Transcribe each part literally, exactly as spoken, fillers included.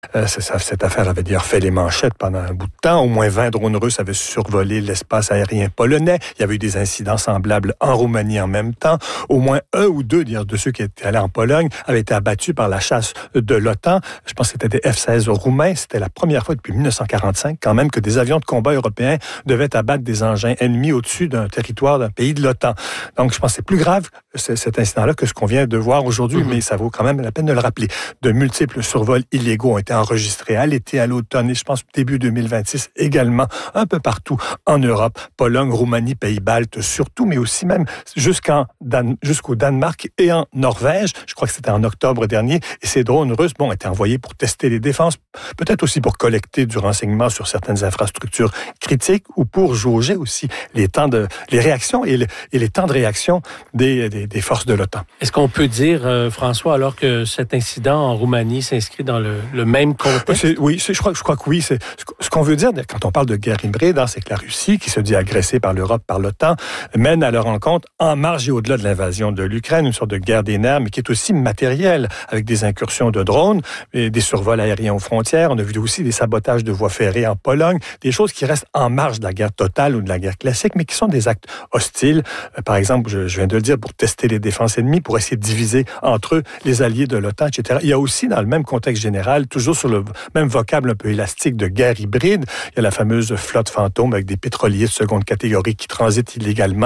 Euh, ça, cette affaire avait d'ailleurs fait les manchettes pendant un bout de temps. Au moins vingt drones russes avaient survolé l'espace aérien polonais. Il y avait eu des incidents semblables en Roumanie en même temps. Au moins un ou deux de ceux qui étaient allés en Pologne avaient été abattus par la chasse de l'OTAN. Je pense que c'était des F seize roumains. C'était la première fois depuis dix-neuf cent quarante-cinq quand même que des avions de combat européens devaient abattre des engins ennemis au-dessus d'un territoire d'un pays de l'OTAN. Donc je pense que c'est plus grave cet incident-là que ce qu'on vient de voir aujourd'hui, mmh. mais ça vaut quand même la peine de le rappeler. De multiples survols illégaux ont été enregistrés à l'été, à l'automne et je pense début deux mille vingt-six également, un peu partout en Europe, Pologne, Roumanie, Pays-Baltes surtout, mais aussi même jusqu'en Dan- jusqu'au Danemark et en Norvège. Je crois que c'était en octobre dernier. Et ces drones russes, bon, étaient envoyés pour tester les défenses, peut-être aussi pour collecter du renseignement sur certaines infrastructures critiques ou pour jauger aussi les temps de, les réactions et, le, et les temps de réaction des, des, des forces de l'OTAN. Est-ce qu'on peut dire, euh, François, alors que cet incident en Roumanie s'inscrit dans le, le même contexte? C'est, oui, c'est, je, crois, je crois que oui. C'est, ce qu'on veut dire quand on parle de guerre hybride, hein, c'est que la Russie, qui se dit agressée par l'Europe, par l'OTAN, mène à leur rencontre en marge et au-delà de l'invasion de l'Ukraine, une sorte de guerre des nerfs, mais qui est aussi matérielle, avec des incursions de drones, et des survols aériens aux frontières. On a vu aussi des sabotages de voies ferrées en Pologne, des choses qui restent en marge de la guerre totale ou de la guerre classique, mais qui sont des actes hostiles. Par exemple, je, je viens de le dire, pour tester les défenses ennemies, pour essayer de diviser entre eux les alliés de l'OTAN, et cetera. Il y a aussi, dans le même contexte général, toujours sur le même vocable un peu élastique de guerre hybride, il y a la fameuse flotte fantôme avec des pétroliers de seconde catégorie qui transitent illégalement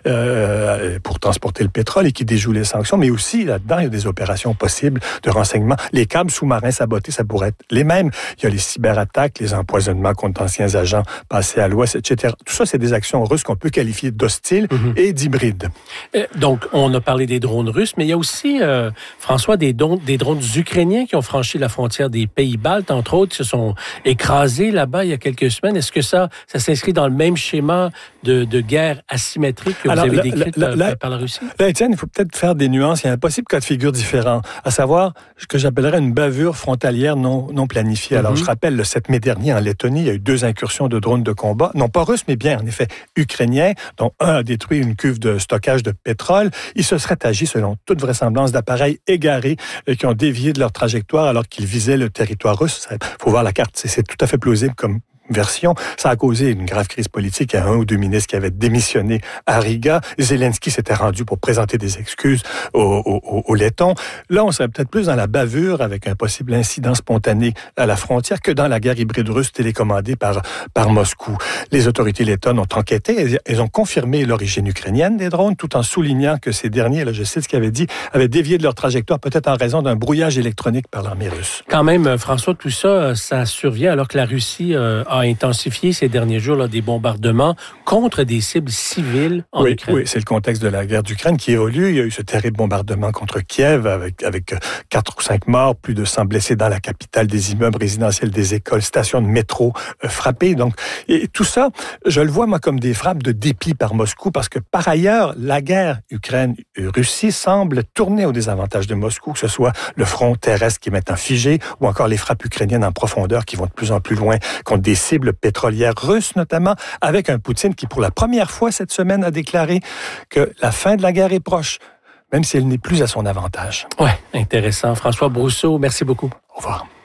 euh, pour transporter le pétrole et qui déjouent les sanctions, mais aussi là-dedans, il y a des opérations possibles de renseignement. Les câbles sous-marins sabotés, ça pourrait être les mêmes. Il y a les cyberattaques, les empoisonnements contre d'anciens agents passés à l'Ouest, et cetera. Tout ça, c'est des actions russes qu'on peut qualifier d'hostiles mm-hmm. et d'hybrides. Donc, on a parlé des drones russes, mais il y a aussi, euh, François, des, don- des drones ukrainiens qui ont franchi la frontière des pays baltes, entre autres, qui se sont écrasés là-bas il y a quelques semaines. Est-ce que ça, ça s'inscrit dans le même schéma de, de guerre asymétrique que Alors, vous avez décrit par, la, par la Russie? Là, Étienne, il faut peut-être faire des nuances. Il y a un possible cas de figure différent, à savoir ce que j'appellerais une bavure frontalière non, non planifiée. Mm-hmm. Alors, je rappelle, le sept mai dernier, en Lettonie, il y a eu deux incursions de drones de combat, non pas russes, mais bien, en effet, ukrainiens, dont un a détruit une cuve de stockage de pétrole. Ils se seraient agi, selon toute vraisemblance, d'appareils égarés euh, qui ont dévié de leur trajectoire alors qu'ils visaient le territoire russe. Il faut voir la carte, c'est, c'est tout à fait plausible comme version. Ça a causé une grave crise politique. Il y a un ou deux ministres qui avaient démissionné à Riga. Zelensky s'était rendu pour présenter des excuses aux, aux, aux Lettons. Là, on serait peut-être plus dans la bavure avec un possible incident spontané à la frontière que dans la guerre hybride russe télécommandée par, par Moscou. Les autorités lettonnes ont enquêté. Elles ont confirmé l'origine ukrainienne des drones tout en soulignant que ces derniers, là, je cite ce qu'ils avaient dit, avaient dévié de leur trajectoire peut-être en raison d'un brouillage électronique par l'armée russe. Quand même, François, tout ça, ça survient alors que la Russie euh, a intensifié ces derniers jours là, des bombardements contre des cibles civiles en oui, Ukraine. Oui, c'est le contexte de la guerre d'Ukraine qui évolue. Il y a eu ce terrible bombardement contre Kiev avec, avec quatre ou cinq morts, plus de cent blessés dans la capitale, des immeubles résidentiels, des écoles, stations de métro euh, frappées. Donc, et tout ça, je le vois moi comme des frappes de dépit par Moscou parce que par ailleurs, la guerre Ukraine-Russie semble tourner au désavantage de Moscou, que ce soit le front terrestre qui est maintenant figé ou encore les frappes ukrainiennes en profondeur qui vont de plus en plus loin contre des cibles pétrolières russes notamment, avec un Poutine qui pour la première fois cette semaine a déclaré que la fin de la guerre est proche, même si elle n'est plus à son avantage. Ouais, intéressant. François Brousseau, merci beaucoup. Au revoir.